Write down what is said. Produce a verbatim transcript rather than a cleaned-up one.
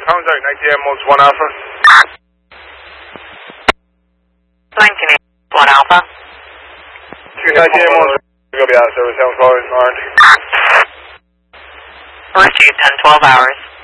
Contact nineteen Ambulance one Alpha. nineteen one Alpha. nineteen Ambulance, we're going to be out of service, seven twelve, R and D. Received ten twelve hours.